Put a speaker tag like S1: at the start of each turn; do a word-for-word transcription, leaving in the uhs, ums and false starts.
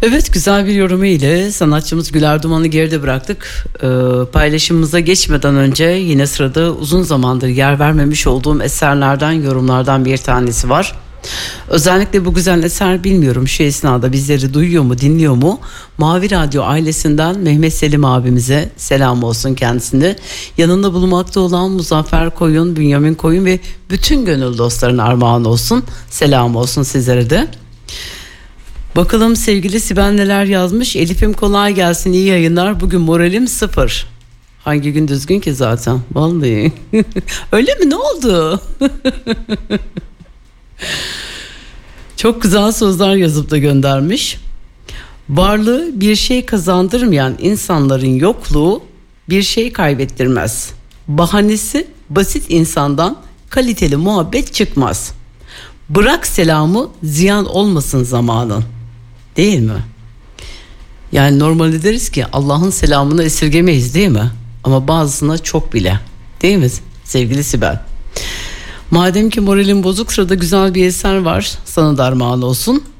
S1: Evet, güzel bir yorumu ile sanatçımız Güler Duman'ı geride bıraktık. Ee, paylaşımımıza geçmeden önce yine sırada uzun zamandır yer vermemiş olduğum eserlerden, yorumlardan bir tanesi var. Özellikle bu güzel eser, bilmiyorum şu esnada bizleri duyuyor mu, dinliyor mu? Mavi Radyo ailesinden Mehmet Selim abimize selam olsun kendisine. Yanında bulunmakta olan Muzaffer Koyun, Bünyamin Koyun ve bütün gönül dostlarına armağan olsun. Selam olsun sizlere de. Bakalım sevgili Sibel neler yazmış. Elif'im kolay gelsin, iyi yayınlar. Bugün moralim sıfır. Hangi gün düzgün ki zaten, vallahi. Öyle mi, ne oldu? Çok güzel sözler yazıp da göndermiş. Varlığı bir şey kazandırmayan insanların yokluğu bir şey kaybettirmez. Bahanesi basit insandan kaliteli muhabbet çıkmaz. Bırak selamı, ziyan olmasın zamanın. Değil mi? Yani normalde deriz ki Allah'ın selamını esirgemeyiz, değil mi? Ama bazısına çok bile. Değil mi sevgili Sibel? Madem ki moralin bozuk, sırada güzel bir eser var. Sana da armağan olsun.